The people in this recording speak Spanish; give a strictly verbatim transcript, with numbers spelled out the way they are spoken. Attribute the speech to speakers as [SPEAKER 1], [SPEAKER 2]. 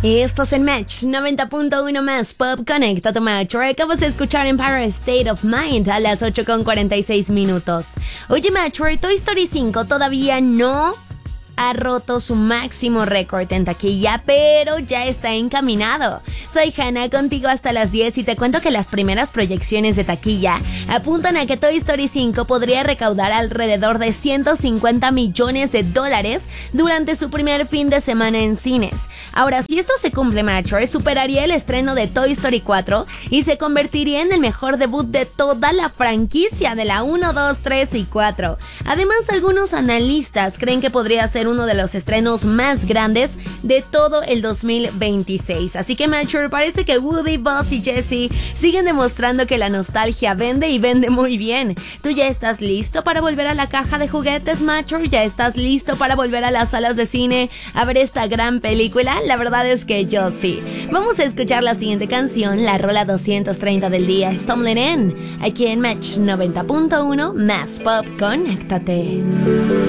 [SPEAKER 1] Estás en Match noventa punto uno más Pop. Conecta tu Match. Acabas de escuchar Empire State of Mind a las ocho con cuarenta y seis minutos. Oye, Match, Toy Story cinco todavía no ha roto su máximo récord en taquilla, pero ya está encaminado. Soy Hannah, contigo hasta las diez, y te cuento que las primeras proyecciones de taquilla apuntan a que Toy Story cinco podría recaudar alrededor de ciento cincuenta millones de dólares durante su primer fin de semana en cines. Ahora, si esto se cumple, Matcher, superaría el estreno de Toy Story cuatro y se convertiría en el mejor debut de toda la franquicia de la uno, dos, tres y cuatro. Además, algunos analistas creen que podría ser uno de los estrenos más grandes de todo el dos mil veintiséis. Así que, Matcher, parece que Woody, Buzz y Jessie siguen demostrando que la nostalgia vende y vende muy bien. ¿Tú ya estás listo para volver a la caja de juguetes, Matcher? ¿Ya estás listo para volver a las salas de cine a ver esta gran película? La verdad es que yo sí. Vamos a escuchar la siguiente canción, la rola doscientos treinta del día, Stumbling In, aquí en Match noventa punto uno más Pop. Conéctate.